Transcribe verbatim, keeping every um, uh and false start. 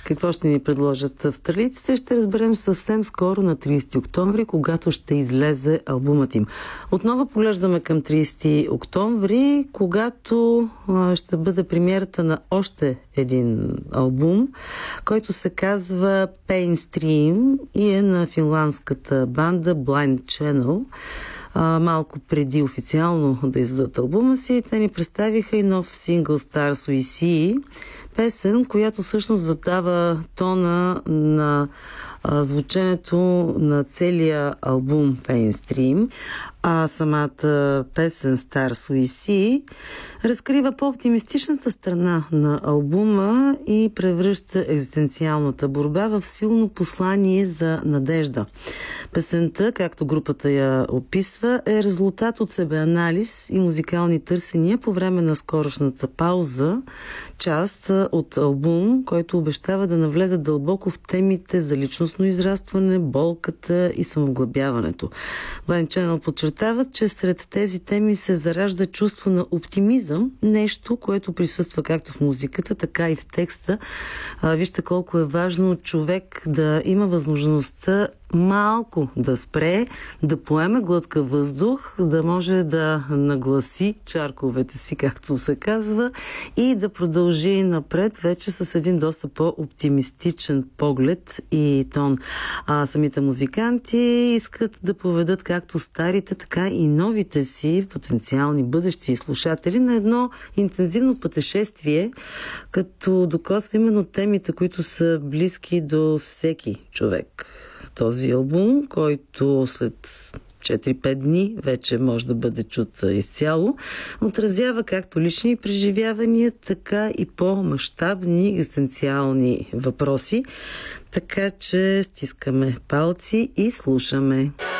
Какво ще ни предложат австралийците, ще разберем съвсем скоро на тридесети октомври, когато ще излезе албумът им. Отново поглеждаме към тридесети октомври, когато а, ще бъде премиерата на още един албум, който се казва Painstream и е на финландската банда Blind Channel. А, малко преди официално да издадат албума си, те ни представиха и нов сингъл Stars We See, песен, която всъщност задава тона на а, звученето на целия албум Painstream, а самата песен Stars We See разкрива по-оптимистичната страна на албума и превръща екзистенциалната борба в силно послание за надежда. Песента, както групата я описва, е резултат от себеанализ и музикални търсения по време на скорошната пауза, част от албум, който обещава да навлезе дълбоко в темите за личностно израстване, болката и самоглъбяването. Blind Channel подчертават, че сред тези теми се заражда чувство на оптимизъм, нещо, което присъства както в музиката, така и в текста. А, вижте колко е важно човек да има възможността малко да спре, да поеме глътка въздух, да може да нагласи чарковете си, както се казва, и да продължи напред вече с един доста по-оптимистичен поглед и тон. А самите музиканти искат да поведат както старите, така и новите си потенциални бъдещи слушатели на едно интензивно пътешествие, като докосва именно темите, които са близки до всеки човек. Този албум, който след четири-пет дни вече може да бъде чут изцяло, отразява както лични преживявания, така и по-мащабни екзистенциални въпроси. Така че стискаме палци и слушаме.